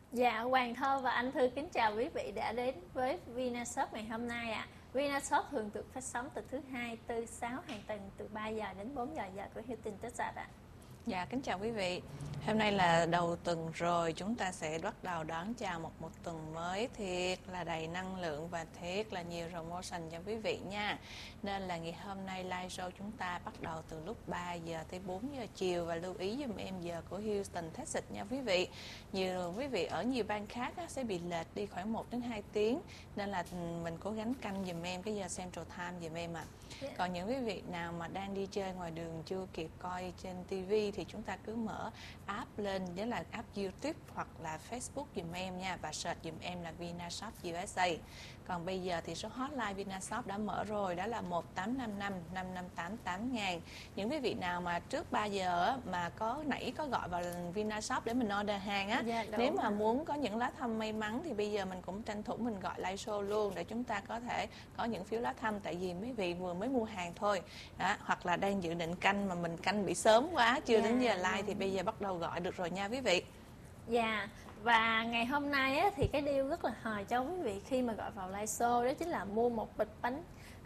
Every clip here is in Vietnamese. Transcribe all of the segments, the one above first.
Dạ, Hoàng Thơ và anh Thư kính chào quý vị đã đến với Vinashop ngày hôm nay ạ. Vinashop thường được phát sóng từ thứ hai, tư, sáu hàng tuần từ 3 giờ đến 4 giờ của Hilton Texas ạ. Dạ, kính chào quý vị. Hôm nay là đầu tuần rồi, chúng ta sẽ bắt đầu đón chào một tuần mới thiệt là đầy năng lượng và thiệt là nhiều promotion cho quý vị nha. Nên là ngày hôm nay live show chúng ta bắt đầu từ lúc 3 giờ tới 4 giờ chiều và lưu ý giùm em giờ của Houston, Texas nha quý vị. Nhiều quý vị ở nhiều bang khác sẽ bị lệch đi khoảng 1 đến 2 tiếng nên là mình cố gắng canh giùm em cái giờ Central Time giùm em ạ. Còn những quý vị nào mà đang đi chơi ngoài đường chưa kịp coi trên TV thì chúng ta cứ mở app lên, đó là app YouTube hoặc là Facebook giùm em nha, và search giùm em là Vinashop USA. Còn bây giờ thì số hotline Vinashop đã mở rồi, đó là 1855 558 8000. Những quý vị nào mà trước 3 giờ mà có gọi vào Vinashop để mình order hàng á, nếu mà muốn có những lá thăm may mắn thì bây giờ mình cũng tranh thủ mình gọi live show luôn để chúng ta có thể có những phiếu lá thăm, tại vì mấy vị vừa mới mua hàng thôi đó, hoặc là đang dự định canh mà mình canh bị sớm quá chưa đến giờ like thì bây giờ bắt đầu gọi được rồi nha quý vị. Dạ, và ngày hôm nay á, thì cái deal rất là hời cho quý vị khi mà gọi vào live show, đó chính là mua một bịch bánh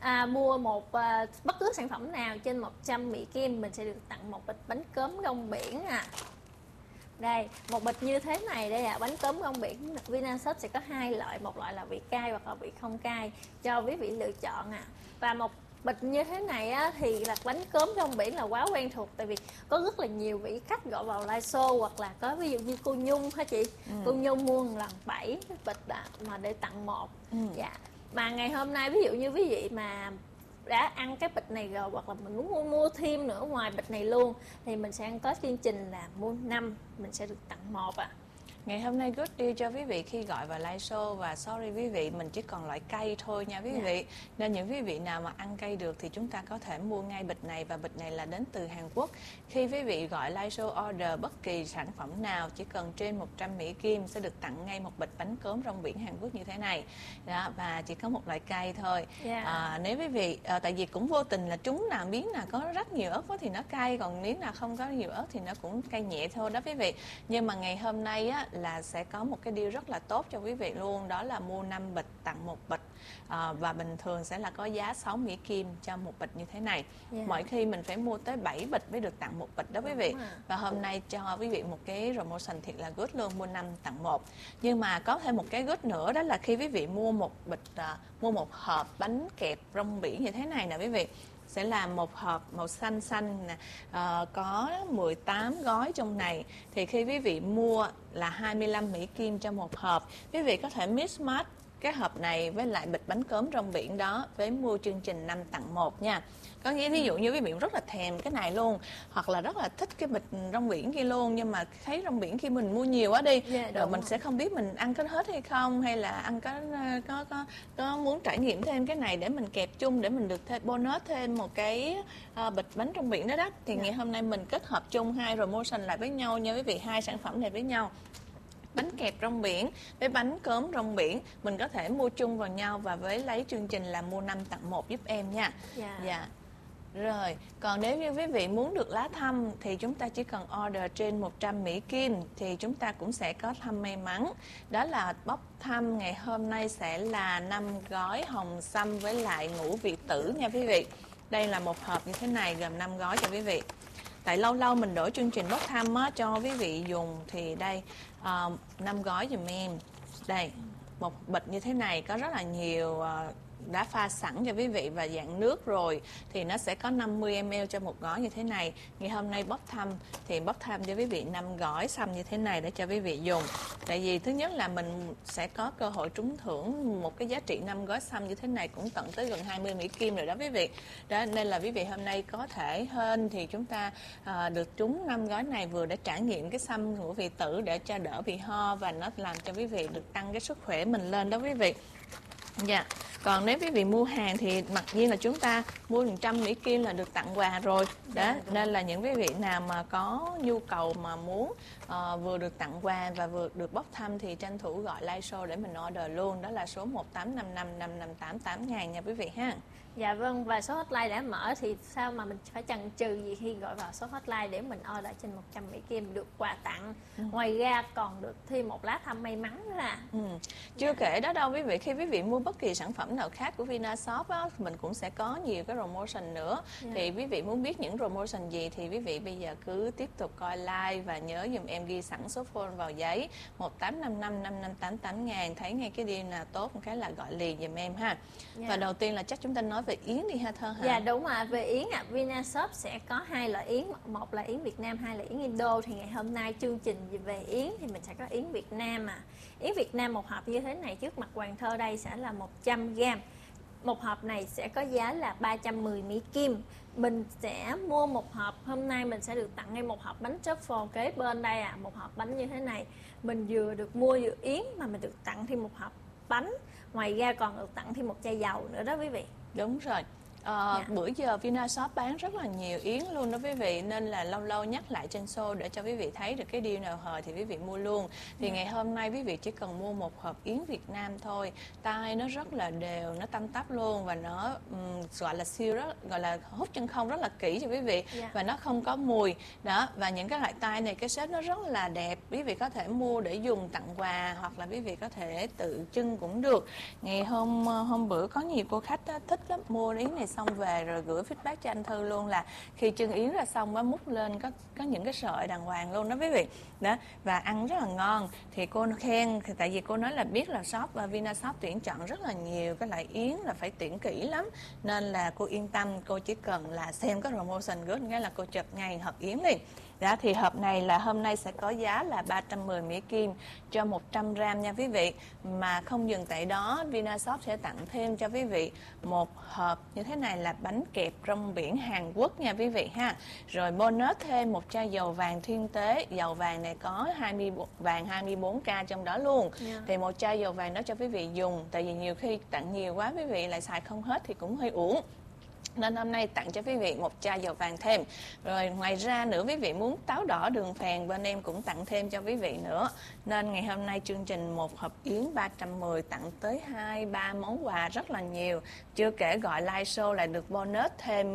bất cứ sản phẩm nào trên 100 Mỹ Kim mình sẽ được tặng một bịch bánh cốm rong biển Đây, một bịch như thế này đây bánh cốm rong biển Vinashop sẽ có hai loại, một loại là vị cay hoặc là vị không cay cho quý vị lựa chọn Và một bịch như thế này thì là bánh cốm rong biển là quá quen thuộc, tại vì có rất là nhiều vị khách gọi vào live show, hoặc là có ví dụ như cô Nhung hả chị? Cô Nhung mua một lần 7 bịch mà để tặng một. Dạ. Mà ngày hôm nay ví dụ như quý vị mà đã ăn cái bịch này rồi, hoặc là mình muốn mua thêm nữa ngoài bịch này luôn, thì mình sẽ có chương trình là mua 5 mình sẽ được tặng một Ngày hôm nay good deal cho quý vị khi gọi vào live show, và sorry quý vị, mình chỉ còn loại cay thôi nha quý vị. Nên những quý vị nào mà ăn cay được thì chúng ta có thể mua ngay bịch này, và bịch này là đến từ Hàn Quốc. Khi quý vị gọi live show order bất kỳ sản phẩm nào chỉ cần trên 100 Mỹ Kim sẽ được tặng ngay một bịch bánh cốm rong biển Hàn Quốc như thế này. Đó, và chỉ có một loại cay thôi. Nếu quý vị tại vì cũng vô tình là trúng nào miếng nào có rất nhiều ớt thì nó cay, còn miếng nào không có nhiều ớt thì nó cũng cay nhẹ thôi đó quý vị. Nhưng mà ngày hôm nay là sẽ có một cái deal rất là tốt cho quý vị luôn, đó là mua 5 bịch tặng một bịch, và bình thường sẽ là có giá 6 Mỹ Kim cho một bịch như thế này. Mỗi khi mình phải mua tới 7 bịch mới được tặng một bịch đó quý vị. Và hôm nay cho quý vị một cái promotion thiệt là good luôn, mua 5 tặng 1. Nhưng mà có thêm một cái good nữa, đó là khi quý vị mua một bịch mua một hộp bánh kẹp rong biển như thế này nè quý vị, sẽ là một hộp màu xanh xanh nè, có 18 gói trong này, thì khi quý vị mua là 25 Mỹ Kim cho một hộp. Quý vị có thể mix match cái hộp này với lại bịch bánh cốm rong biển đó với mua chương trình 5 tặng 1 nha. Có nghĩa ví dụ như quý vị rất là thèm cái này luôn, hoặc là rất là thích cái bịch rong biển kia luôn, nhưng mà thấy rong biển khi mình mua nhiều quá đi, rồi mình sẽ không biết mình ăn có hết hay không, hay là ăn có muốn trải nghiệm thêm cái này để mình kẹp chung để mình được thêm bonus thêm một cái bịch bánh rong biển đó thì ngày hôm nay mình kết hợp chung hai promotion lại với nhau nha quý vị, hai sản phẩm này với nhau. Bánh kẹp rong biển với bánh cốm rong biển mình có thể mua chung vào nhau và với lấy chương trình là mua 5 tặng 1 giúp em nha. Dạ. Rồi, còn nếu như quý vị muốn được lá thăm thì chúng ta chỉ cần order trên 100 Mỹ Kim thì chúng ta cũng sẽ có thăm may mắn. Đó là bốc thăm ngày hôm nay sẽ là 5 gói hồng sâm với lại ngũ vị tử nha quý vị. Đây là một hộp như thế này gồm 5 gói cho quý vị. Tại lâu lâu mình đổi chương trình bốc thăm cho quý vị dùng thì đây 5 gói dùm em. Đây, một bịch như thế này có rất là nhiều đã pha sẵn cho quý vị và dạng nước rồi, thì nó sẽ có 50 ml cho một gói như thế này. Ngày hôm nay bốc thăm thì bốc thăm cho quý vị 5 gói sâm như thế này để cho quý vị dùng. Tại vì thứ nhất là mình sẽ có cơ hội trúng thưởng một cái giá trị 5 gói sâm như thế này cũng tận tới gần 20 Mỹ Kim rồi đó quý vị. Đó nên là quý vị hôm nay có thể hơn thì chúng ta được trúng 5 gói này, vừa để trải nghiệm cái sâm ngũ vị tử để cho đỡ bị ho, và nó làm cho quý vị được tăng cái sức khỏe mình lên đó quý vị. Dạ. Còn nếu quý vị mua hàng thì mặc nhiên là chúng ta mua 100 Mỹ Kim là được tặng quà rồi. Đó, nên là những quý vị nào mà có nhu cầu mà muốn vừa được tặng quà và vừa được bốc thăm thì tranh thủ gọi live show để mình order luôn. Đó là số 1855 558 8000 nha quý vị ha. Dạ vâng, và số hotline đã mở thì sao mà mình phải chần chừ gì khi gọi vào số hotline để mình order trên 100 Mỹ Kim được quà tặng. Ngoài ra còn được thêm một lá thăm may mắn nữa là. Chưa kể đó đâu quý vị, khi quý vị mua bất kỳ sản phẩm nào khác của Vinashop á, mình cũng sẽ có nhiều cái promotion nữa. Thì quý vị muốn biết những promotion gì thì quý vị bây giờ cứ tiếp tục coi live và nhớ dùm em ghi sẵn số phone vào giấy 1855 5588 ngàn. Thấy ngay cái deal nào tốt một cái là gọi liền dùm em ha. Và đầu tiên là chắc chúng ta nói về yến đi ha Thơ hả? Dạ đúng ạ, về yến ạ, Vinashop sẽ có hai loại yến, một là yến Việt Nam, hai là yến Indo. Thì ngày hôm nay chương trình về yến thì mình sẽ có yến Việt Nam Yến Việt Nam một hộp như thế này, trước mặt Hoàng Thơ đây sẽ là 100g. Một hộp này sẽ có giá là 310 Mỹ Kim. Mình sẽ mua một hộp, hôm nay mình sẽ được tặng ngay một hộp bánh truffle kế bên đây một hộp bánh như thế này. Mình vừa được mua vừa yến mà mình được tặng thêm một hộp bánh. Ngoài ra còn được tặng thêm một chai dầu nữa đó quý vị. Đúng rồi. Bữa giờ Vinashop bán rất là nhiều yến luôn đó quý vị, nên là lâu lâu nhắc lại trên show để cho quý vị thấy được cái deal nào hời thì quý vị mua luôn. Thì ngày hôm nay quý vị chỉ cần mua một hộp yến Việt Nam thôi, tay nó rất là đều, nó tăm tắp luôn và nó gọi là siêu, rất gọi là hút chân không rất là kỹ cho quý vị, và nó không có mùi đó. Và những cái loại tay này cái set nó rất là đẹp, quý vị có thể mua để dùng tặng quà hoặc là quý vị có thể tự trưng cũng được. Ngày hôm bữa có nhiều cô khách đó, thích lắm, mua yến này xong về rồi gửi feedback cho anh Thư luôn là khi trưng yến ra xong á, múc lên có những cái sợi đàng hoàng luôn đó quý vị đó, và ăn rất là ngon. Thì cô khen tại vì cô nói là biết là shop và Vinashop tuyển chọn rất là nhiều cái loại yến là phải tuyển kỹ lắm, nên là cô yên tâm, cô chỉ cần là xem cái promotion gửi ngay là cô chụp ngay hộp yến đi. Đó, thì hộp này là hôm nay sẽ có giá là 310 Mỹ Kim cho 100g nha quý vị. Mà không dừng tại đó, Vinashop sẽ tặng thêm cho quý vị một hộp như thế này là bánh kẹp rong biển Hàn Quốc nha quý vị ha. Rồi bonus thêm một chai dầu vàng Thiên Tế. Dầu vàng này có vàng 24k trong đó luôn. Thì một chai dầu vàng đó cho quý vị dùng, tại vì nhiều khi tặng nhiều quá quý vị lại xài không hết thì cũng hơi uổng, nên hôm nay tặng cho quý vị một chai dầu vàng thêm. Rồi ngoài ra nữa, quý vị muốn táo đỏ đường phèn bên em cũng tặng thêm cho quý vị nữa. Nên ngày hôm nay chương trình một hộp yến 310 tặng tới 2-3 món quà rất là nhiều. Chưa kể gọi live show lại được bonus thêm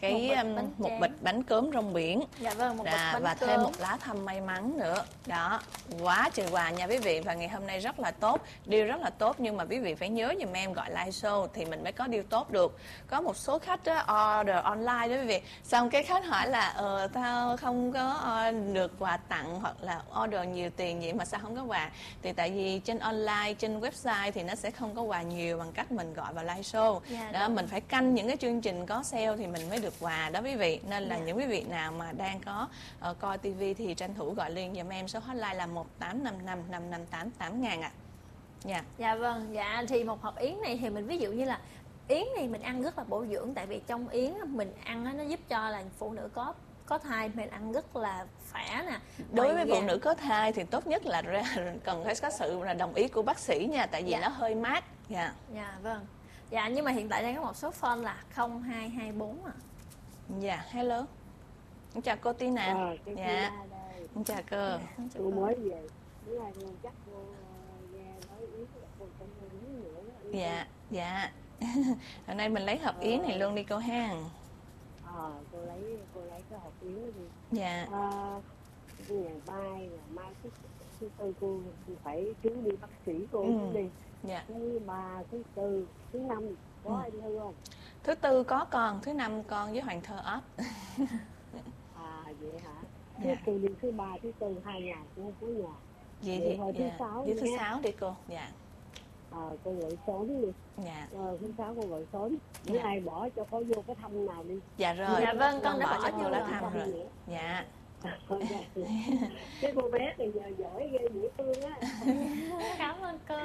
một bịch bánh cốm rong biển. Dạ vâng, một bịch bánh và cơm. thêm một lá thăm may mắn nữa. Đó, quá trời quà nha quý vị. Và ngày hôm nay rất là tốt, deal rất là tốt, nhưng mà quý vị phải nhớ giùm em gọi live show thì mình mới có deal tốt được. Có một số khách order online đó quý vị, xong cái khách hỏi là tao không có được quà tặng hoặc là order nhiều tiền vậy mà sao không có quà. Thì tại vì trên online, trên website thì nó sẽ không có quà nhiều bằng cách mình gọi vào live show. Đó, mình phải canh những cái chương trình có sale thì mình mới được quà đó quý vị. Nên là những quý vị nào mà đang có coi tivi thì tranh thủ gọi liền giùm em, số hotline là 1855 5588 ngàn ạ. Dạ vâng, dạ thì một hộp yến này thì mình ví dụ như là yến này mình ăn rất là bổ dưỡng, tại vì trong yến mình ăn nó giúp cho là phụ nữ có thai mình ăn rất là khỏe nè. Đối với phụ nữ có thai thì tốt nhất là cần phải có sự là đồng ý của bác sĩ nha, tại vì nó hơi mát. Dạ vâng. Dạ, nhưng mà hiện tại đang có một số phone là 0224 Dạ, hello. Chào cô Tina. Dạ. Chào cô. Cô mới về. Bữa nay chắc cô nghe nói yến là cô trong yến nữa. Dạ. Hôm nay mình lấy hộp yến này luôn đi cô ha. Cô lấy cái hộp yến đi. Dạ. Ngày mai thứ tư cô phải trước đi bác sĩ cô đi. Dạ. Thứ ba, thứ tư, thứ năm có anh Thư không? Thứ tư có con, thứ năm con với Hoàng Thơ ốp. Vậy hả? Dạ. Cô đi thứ ba, thứ tư 2 ngày cô không có nhà. Vậy thì thôi, thứ sáu với thứ sáu đi cô. Dạ. Cô gọi sớm đi. Dạ. Thứ sáu cô gọi sớm. Bữa ai bỏ cho có vô cái thăm nào đi. Dạ rồi. Dạ vâng, con đã bỏ bỏ cho cô lá thăm rồi. Dạ. Cái cô bé thì giờ giỏi ghê dễ thương á. Cảm ơn cô.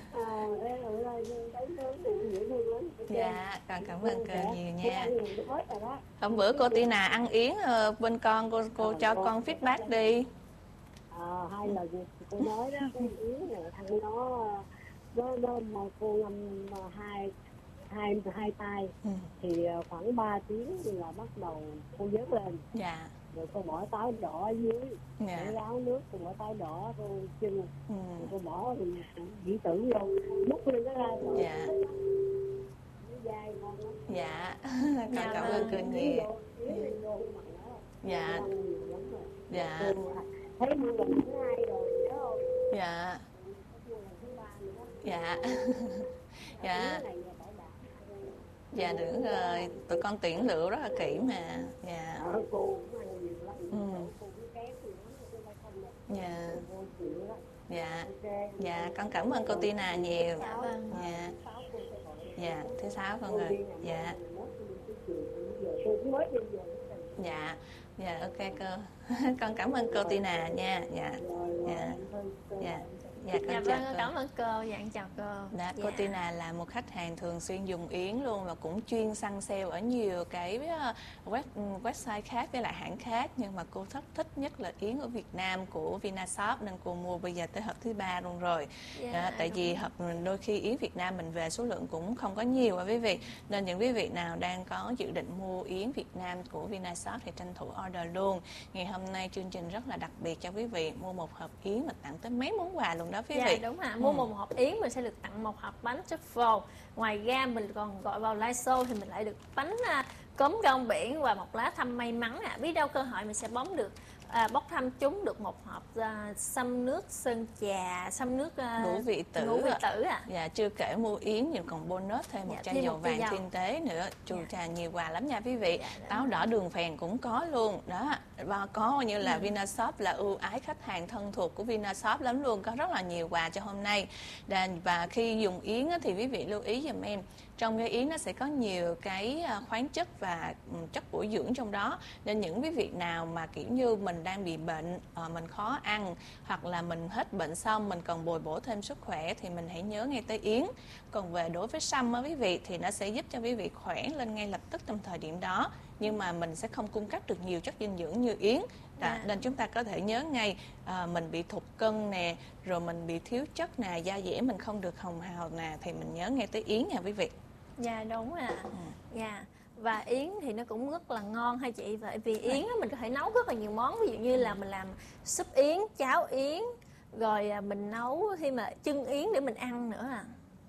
Dạ, con cảm ơn cô nhiều nha. Hôm bữa cô Tina ăn yến bên con, cô cho con feedback đi. 2 lần cô nói đó, cái yến này thằng nó mà cô ngâm hai tay thì khoảng 3 tiếng là bắt đầu cô vớt lên. Dạ. Rồi cô bỏ táo đỏ ở dưới, để ráo nước, cô bỏ táo đỏ, cô chưng, rồi cô bỏ dĩ tử vô, múc lên nó ra rồi. Dạ. dai ngon lắm. Dạ. Con Dạ cảm vâng. ơn cô nhiều. Yến vô mặt đó. Dạ. Ăn nhiều lắm rồi. Dạ. Thấy mua lần thứ 2 rồi nhớ không? Dạ. Mua lần thứ 3 nữa đó. Dạ. Dạ. Yến này là phải đã. Dạ đúng rồi, tụi con tuyển lựa rất là kỹ mà. Dạ. Cô cũng ăn nhiều lắm. Ừ. Cô cũng kém nhiều lắm, cô phải không đâu. Dạ. Cô chịu đó. Dạ. Ok. Dạ, con cảm ơn cô Tina nhiều. Dạ vâng. Dạ. 6 cô sẽ gọi. Dạ, thứ 6 con rồi. Dạ. Cô cũng mới đi về. Dạ. Dạ, ok cô. Con cảm ơn cô Tina nha. Dạ. Dạ. Dạ. Dạ, Dạ con vâng, chào con cô. cảm ơn cô. Dạ, con chào cô. Dạ, Dạ. cô Tina là một khách hàng thường xuyên dùng Yến luôn và cũng chuyên săn sale ở nhiều cái website khác với lại hãng khác, nhưng mà cô thích nhất là Yến ở Việt Nam của Vinashop nên cô mua bây giờ tới hộp thứ 3 luôn rồi. Dạ, Tại đúng vì rồi. đôi khi Yến Việt Nam mình về số lượng cũng không có nhiều quý vị, nên những quý vị nào đang có dự định mua Yến Việt Nam của Vinashop thì tranh thủ order luôn. Ngày hôm nay chương trình rất là đặc biệt cho quý vị, mua một hộp Yến mà tặng tới mấy món quà luôn đó quý Dạ vị. đúng ạ. Mua một hộp Yến mình sẽ được tặng một hộp bánh truffle. Ngoài ra mình còn gọi vào live show thì mình lại được bánh cốm rong biển và một lá thăm may mắn ạ. Biết đâu cơ hội mình sẽ bốc thăm trúng được một hộp xăm nước sơn trà, xăm nước Ngũ vị tử. ngũ vị tử ạ. Dạ, chưa kể mua Yến nhưng còn bonus thêm một Dạ, chai thêm dầu một chai vàng dầu. thiên tế nữa. Chù Dạ. trà nhiều quà lắm nha quý vị. Dạ, đúng Táo rồi. đỏ đường phèn cũng có luôn đó. Và có như là Vinashop là ưu ái khách hàng thân thuộc của Vinashop lắm luôn, có rất là nhiều quà cho hôm nay. Và khi dùng Yến á, thì quý vị lưu ý giùm em, trong cái Yến nó sẽ có nhiều cái khoáng chất và chất bổ dưỡng trong đó, nên những quý vị nào mà kiểu như mình đang bị bệnh, mình khó ăn hoặc là mình hết bệnh xong mình cần bồi bổ thêm sức khỏe thì mình hãy nhớ ngay tới Yến. Còn về đối với sâm á quý vị thì nó sẽ giúp cho quý vị khỏe lên ngay lập tức trong thời điểm đó, nhưng mà mình sẽ không cung cấp được nhiều chất dinh dưỡng như Yến. Nên chúng ta có thể nhớ ngay, mình bị thụt cân nè, rồi mình bị thiếu chất nè, da dẻ mình không được hồng hào nè, thì mình nhớ ngay tới Yến nha quý vị. Dạ đúng ạ. Dạ. Và Yến thì nó cũng rất là ngon ha chị. Vậy vì Yến á, mình có thể nấu rất là nhiều món. Ví dụ như là mình làm súp Yến, cháo Yến, rồi mình nấu thêm mà chân Yến để mình ăn nữa à.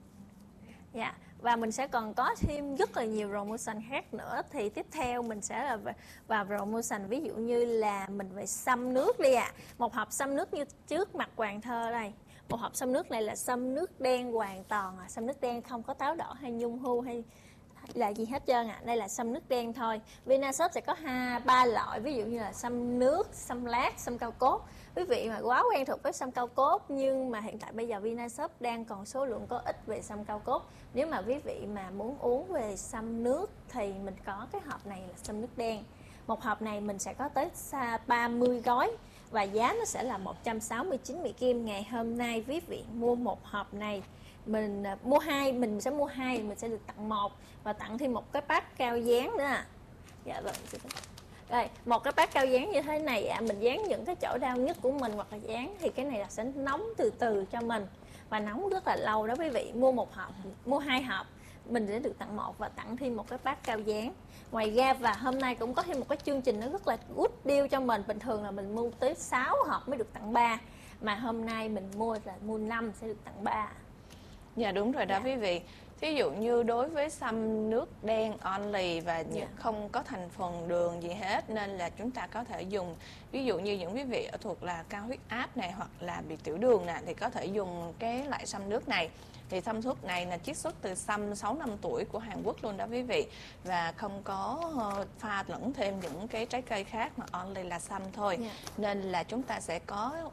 Dạ. Và mình sẽ còn có thêm rất là nhiều promotion khác nữa. Thì tiếp theo mình sẽ là vào promotion, ví dụ như là mình về xăm nước đi ạ. Một hộp xăm nước như trước mặt Hoàng Thơ đây. Một hộp xăm nước này là xăm nước đen hoàn toàn à. Xăm nước đen không có táo đỏ hay nhung hưu hay là gì hết trơn ạ. Đây là xăm nước đen thôi. Vinashop sẽ có 3 loại, ví dụ như là xăm nước, xăm lát, xăm cao cốt. Quý vị mà quá quen thuộc với xăm cao cốt, nhưng mà hiện tại bây giờ Vinashop đang còn số lượng có ít về xăm cao cốt. Nếu mà quý vị mà muốn uống về xăm nước thì mình có cái hộp này là xăm nước đen. Một hộp này mình sẽ có tới 30 gói và giá nó sẽ là 169 Mỹ Kim. Ngày hôm nay quý vị mua một hộp này, mình mua hai, mình sẽ mua hai, mình sẽ được tặng một và tặng thêm một cái pack cao dán nữa à. Dạ vâng. Đây, một cái pack cao dán như thế này ạ, mình dán những cái chỗ đau nhất của mình hoặc là dán thì cái này là sẽ nóng từ từ cho mình và nóng rất là lâu đó quý vị. Mua một hộp, mua hai hộp mình sẽ được tặng một và tặng thêm một cái pack cao dán. Ngoài ra và hôm nay cũng có thêm một cái chương trình nó rất là good deal cho mình. Bình thường là mình mua tới 6 hộp mới được tặng 3, mà hôm nay mình mua 5 sẽ được tặng 3. Dạ đúng rồi đó quý vị. Ví dụ như đối với xăm nước đen only và không có thành phần đường gì hết, nên là chúng ta có thể dùng, ví dụ như những quý vị thuộc là cao huyết áp này hoặc là bị tiểu đường nè, thì có thể dùng cái loại xăm nước này. Thì xăm thuốc này là chiết xuất từ xăm 6 năm tuổi của Hàn Quốc luôn đó quý vị, và không có pha lẫn thêm những cái trái cây khác mà only là xăm thôi. Nên là chúng ta sẽ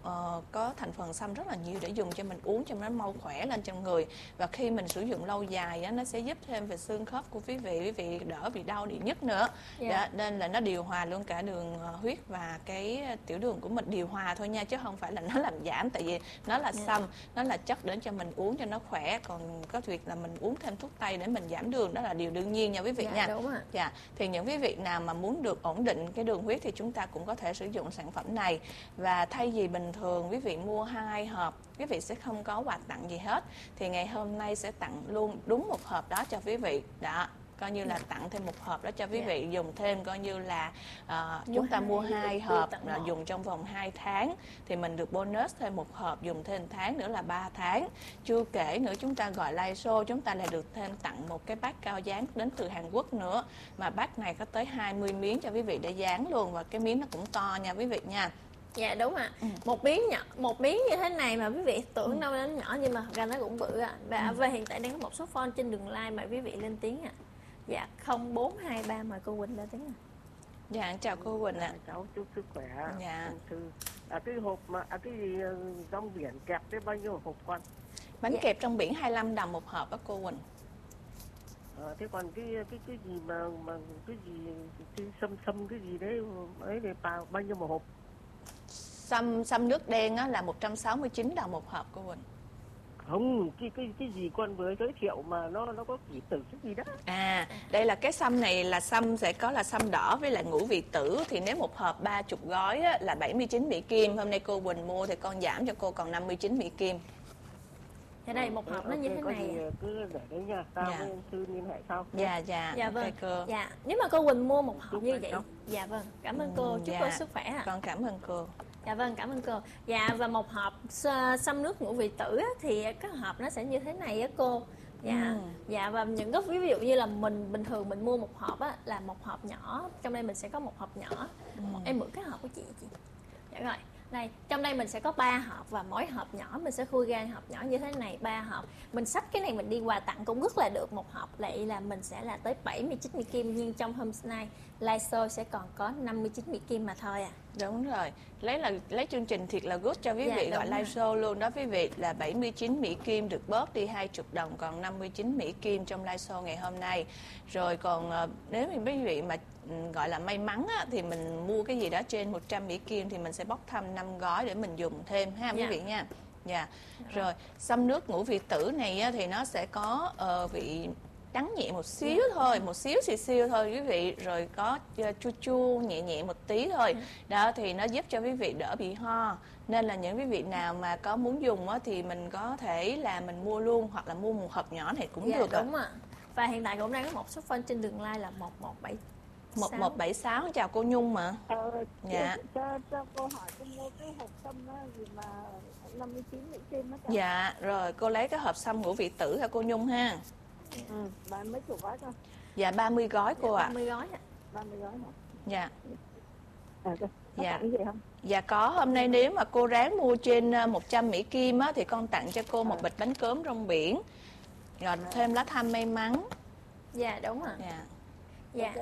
có thành phần xăm rất là nhiều để dùng cho mình uống cho nó mau khỏe lên trong người, và khi mình sử dụng lâu dài á, nó sẽ giúp thêm về xương khớp của quý vị đỡ bị đau bị nhức nữa. Nên là nó điều hòa luôn cả đường huyết và cái tiểu đường của mình, điều hòa thôi nha, chứ không phải là nó làm giảm, tại vì nó là xăm, nó là chất để cho mình uống cho nó khỏe. Còn có việc là mình uống thêm thuốc tây để mình giảm đường, đó là điều đương nhiên nha quý vị nha. Đúng ạ. Dạ, thì những quý vị nào mà muốn được ổn định cái đường huyết thì chúng ta cũng có thể sử dụng sản phẩm này. Và thay vì bình thường quý vị mua 2 hộp, quý vị sẽ không có quà tặng gì hết, thì ngày hôm nay sẽ tặng luôn đúng một hộp đó cho quý vị. Đó, coi như là tặng thêm một hộp đó cho quý vị dùng thêm, coi như là chúng ta mua 2 hộp là dùng trong vòng 2 tháng thì mình được bonus thêm một hộp dùng thêm 1 tháng nữa là 3 tháng. Chưa kể nữa chúng ta gọi live show chúng ta lại được thêm tặng một cái bát cao dán đến từ Hàn Quốc nữa, mà bát này có tới 20 miếng cho quý vị để dán luôn, và cái miếng nó cũng to nha quý vị nha. Dạ đúng ạ. Một miếng nhỏ, một miếng như thế này mà quý vị tưởng đâu nó nhỏ nhưng mà thật ra nó cũng bự ạ. Và hiện tại đang có một số phone trên đường line mà quý vị lên tiếng ạ. Dạ 0423 mời cô Quỳnh lên tiếng ạ. Dạ chào cô Quỳnh ạ. Cháu chúc sức khỏe. Dạ. Thư. Cái hộp mà cái gì rong biển kẹp tới bao nhiêu hộp con? Bánh kẹp trong biển 25 đồng một hộp đó cô Quỳnh. Thế còn cái gì mà cái gì sâm cái gì đấy ấy thì bao nhiêu một hộp? Sâm nước đen á là 169 đồng một hộp cô Quỳnh. Không, cái gì con vừa giới thiệu mà nó có kỷ tử cái gì đó. Đây là cái sâm này là sâm sẽ có là sâm đỏ với lại ngũ vị tử, thì nếu một hộp 30 gói á, là 79 Mỹ Kim. Hôm nay cô Quỳnh mua thì con giảm cho cô còn 59 Mỹ Kim. Thế đây một hộp nó như thế này. Cứ để đấy nha, tao với Thư liên hệ sau. Dạ vâng. cô. Dạ, nếu mà cô Quỳnh mua một hộp như vậy. Dạ vâng, cảm ơn cô, chúc cô sức khỏe ạ. Con cảm ơn cô. Dạ vâng, cảm ơn cô. Dạ và một hộp sâm nước ngũ vị tử á, thì cái hộp nó sẽ như thế này á cô. Dạ và những cái ví dụ như là mình bình thường mình mua một hộp á là một hộp nhỏ, trong đây mình sẽ có một hộp nhỏ. Em mượn cái hộp của chị. Dạ rồi. Đây, trong đây mình sẽ có 3 hộp và mỗi hộp nhỏ mình sẽ khui ra hộp nhỏ như thế này 3 hộp. Mình xách cái này mình đi quà tặng cũng rất là được, một hộp vậy là mình sẽ là tới 79 Mỹ Kim, nhưng trong hôm nay live show sẽ còn có 59 Mỹ Kim mà thôi à. Đúng rồi, lấy chương trình thiệt là good cho quý vị gọi live show luôn đó quý vị, là 79 Mỹ Kim được bớt đi 20 đồng, còn 59 Mỹ Kim trong live show ngày hôm nay. Rồi còn nếu mà quý vị mà gọi là may mắn á, thì mình mua cái gì đó trên 100 Mỹ Kim thì mình sẽ bóc thăm 5 gói để mình dùng thêm ha quý vị nha. Dạ. Rồi, sâm nước ngũ vị tử này á, thì nó sẽ có vị đắng nhẹ một xíu thôi, một xíu xìu thôi quý vị, rồi có chua chua nhẹ nhẹ một tí thôi. Đó thì nó giúp cho quý vị đỡ bị ho. Nên là những quý vị nào mà có muốn dùng á, thì mình có thể là mình mua luôn hoặc là mua một hộp nhỏ này cũng được. Đúng ạ. Và hiện tại cũng đang có một số phone trên đường line là 1176. Chào cô Nhung mà. Dạ. Cho cô hỏi cô mua cái hộp sâm đó gì mà 59 Mỹ Kim đó. Dạ, rồi cô lấy cái hộp sâm ngũ vị tử hả cô Nhung ha? Bạn mấy chục gói thôi. Dạ 30 gói cô ạ. 30 gói ạ. 30 gói hả? Dạ. Dạ. Gì không? Dạ có, hôm nay nếu mà cô ráng mua trên 100 Mỹ Kim á, thì con tặng cho cô một bịch bánh cốm rong biển. Rồi thêm lá thăm may mắn. Dạ đúng ạ. Dạ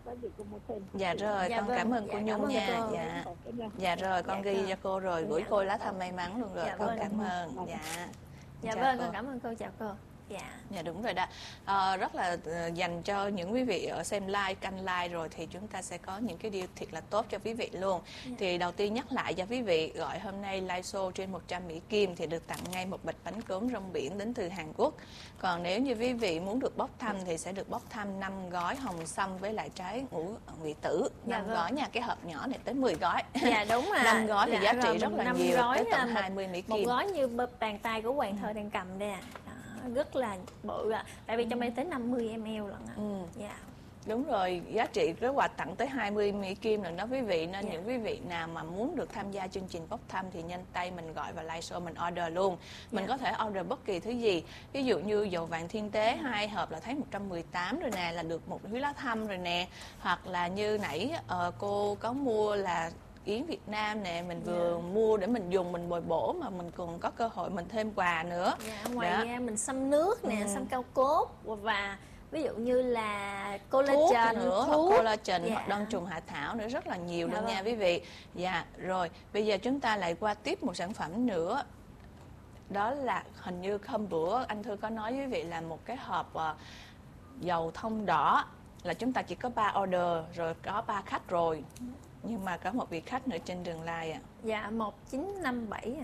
rồi, con cảm ơn cô Nhung nha. Dạ rồi, con ghi cho cô rồi gửi cô lá thăm may mắn luôn rồi. Con cảm ơn. Dạ vâng, con cảm ơn cô, chào cô. Dạ đúng rồi đó. Rất là dành cho những quý vị ở xem live, canh live rồi thì chúng ta sẽ có những cái điều thiệt là tốt cho quý vị luôn. Thì đầu tiên nhắc lại cho quý vị, gọi hôm nay live show trên 100 Mỹ Kim thì được tặng ngay một bịch bánh cốm rong biển đến từ Hàn Quốc. Còn nếu như quý vị muốn được bốc thăm thì sẽ được bốc thăm 5 gói hồng sâm với lại trái ngũ vị tử. 5 gói nha, cái hộp nhỏ này tới 10 gói. Dạ đúng rồi. 5 gói thì giá trị rất là nhiều, tới tận 20 Mỹ Kim. Một gói như bàn tay của Hoàng Thơ đang cầm đây rất là bự tại vì trong đây tới 50 ml lận Đúng rồi, giá trị cái quà tặng tới 20 Mỹ Kim lần đó quý vị. Nên những quý vị nào mà muốn được tham gia chương trình bốc thăm thì nhanh tay mình gọi vào live show mình order luôn. Mình có thể order bất kỳ thứ gì. Ví dụ như dầu vàng thiên tế 2 hộp là thấy 118 rồi nè, là được một húy lá thăm rồi nè. Hoặc là như nãy cô có mua là yến Việt Nam nè, mình vừa mua để mình dùng, mình bồi bổ mà mình còn có cơ hội mình thêm quà nữa. Ngoài ra mình xăm nước nè, xăm cao cốt và ví dụ như là collagen nữa, hoặc collagen hoặc đông trùng hạ thảo nữa, rất là nhiều luôn nha quý vị. Rồi bây giờ chúng ta lại qua tiếp một sản phẩm nữa. Đó là hình như hôm bữa anh Thư có nói với quý vị là một cái hộp dầu thông đỏ, là chúng ta chỉ có 3 order rồi, có 3 khách rồi. Nhưng mà có một vị khách nữa trên đường line Dạ 1957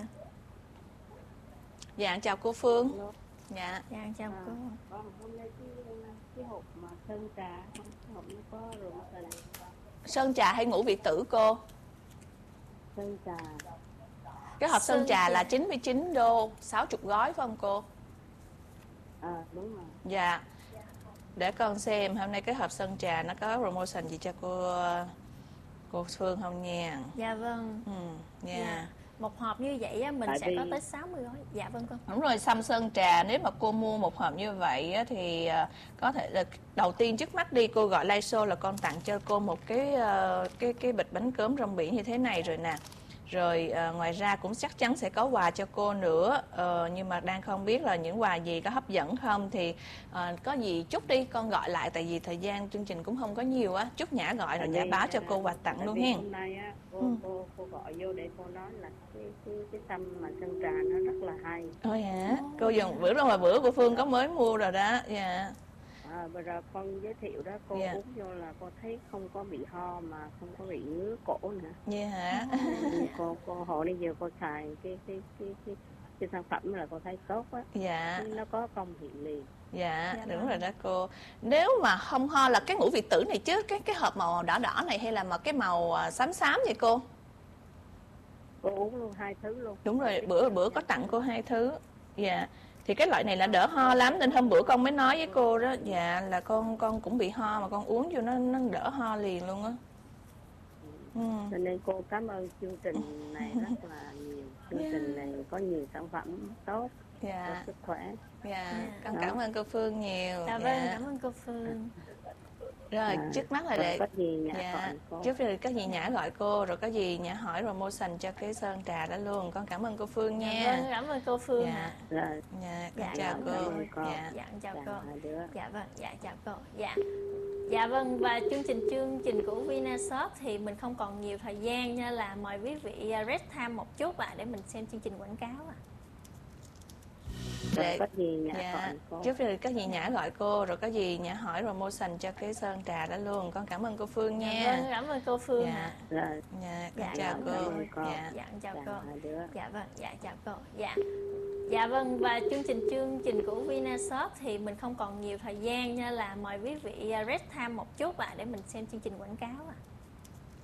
Dạ chào cô Phương. Dạ chào cô. Hôm nay cái hộp mà sơn trà, hộp nó có rượu tình. Sơn trà hay ngũ vị tử cô? Sơn trà. Cái hộp sơn trà là 99 đô, 60 gói phải không cô? Đúng rồi. Dạ. Để con xem hôm nay cái hộp sơn trà nó có promotion gì cho cô Phương không nha. Dạ vâng. Nha. Dạ. Một hộp như vậy á, mình Tại sẽ vì- có tới 60 gói. Dạ vâng con. Đúng rồi, xăm sơn trà nếu mà cô mua một hộp như vậy á, thì có thể là đầu tiên trước mắt đi cô gọi Lysol là con tặng cho cô một cái bịch bánh cốm rong biển như thế này rồi nè. Rồi ngoài ra cũng chắc chắn sẽ có quà cho cô nữa, nhưng mà đang không biết là những quà gì có hấp dẫn không, thì có gì chút đi con gọi lại, tại vì thời gian chương trình cũng không có nhiều á, chút Nhã gọi rồi Nhã báo cho cô quà tặng tại luôn vì hen. hôm nay á, cô gọi vô để cô nói là cái xăm mà sơn trà nó rất là hay. Ôi hả? Cô dùng bữa đó là bữa của Phương có mới mua rồi đó. Dạ. Bây giờ con giới thiệu đó, cô Dạ. uống vô là cô thấy không có bị ho mà không có bị ngứa cổ nữa. Dạ hả? cô hồi nãy giờ cô xài cái sản phẩm là cô thấy tốt á, Dạ. nó có công hiệu liền. Dạ, Dạ đúng vâng. rồi đó cô. Nếu mà không ho là cái ngũ vị tử này chứ, cái hộp màu đỏ đỏ này hay là mà cái màu xám xám vậy cô? Cô uống luôn hai thứ luôn. Đúng rồi, bữa có tặng cô hai thứ. Dạ. Thì cái loại này là đỡ ho lắm nên hôm bữa con mới nói với cô đó, dạ là con cũng bị ho mà con uống vô nó đỡ ho liền luôn á. Cho nên cô cảm ơn chương trình này rất là nhiều. Chương trình này có nhiều sản phẩm tốt cho Dạ. sức khỏe. Dạ, con cảm ơn cô Phương nhiều. Dạ vâng, cảm ơn cô Phương. Rồi, trước mắt là Rồi để có gì Nhã dạ, gọi cô. trước rồi có gì Nhã gọi cô, rồi có gì Nhã hỏi promotion cho cái sơn trà đó luôn. Con cảm ơn cô Phương Dạ nha. vâng, cảm ơn cô Phương Dạ. ạ. Rồi, Dạ, con Dạ, chào cảm cô. ơn cô. Dạ. Dạ, chào cô. hai đứa. Dạ vâng, dạ chào cô. Dạ. Dạ vâng, và chương trình của Vinashop thì mình không còn nhiều thời gian, nên là mời quý vị rest time một chút để mình xem chương trình quảng cáo ạ. Rồi Để- có gì Nhã Dạ, gọi cô. trước rồi có gì Nhã gọi cô, rồi có gì Nhã hỏi promotion cho cái sơn trà đó luôn. Con cảm ơn cô Phương Dạ nha. vâng, cảm ơn cô Phương Dạ. ạ. Rồi, Dạ, con Dạ, chào cảm cô. ơn cô. Dạ. Dạ, chào cô. hai đứa. Dạ vâng, dạ chào cô. Dạ. Dạ vâng, và chương trình của Vinashop thì mình không còn nhiều thời gian, nên là mời quý vị rest time một chút để mình xem chương trình quảng cáo ạ.